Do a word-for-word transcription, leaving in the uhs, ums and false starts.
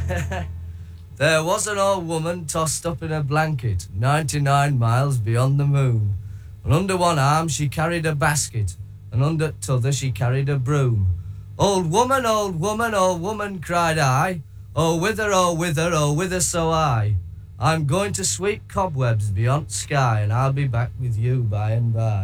There was an old woman tossed up in a blanket, ninety-nine miles beyond the moon. And under one arm she carried a basket, and under t'other she carried a broom. Old woman, old woman, old woman, cried I, oh whither, oh whither, oh whither so I? I'm going to sweep cobwebs beyond sky, and I'll be back with you by and by.